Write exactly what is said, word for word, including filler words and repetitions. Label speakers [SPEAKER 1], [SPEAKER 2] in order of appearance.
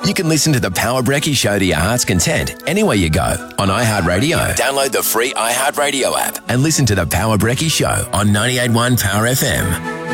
[SPEAKER 1] You can listen to The Power Brekkie Show to your heart's content anywhere you go on iHeartRadio. Download the free iHeartRadio app and listen to The Power Brekkie Show on ninety-eight point one Power F M.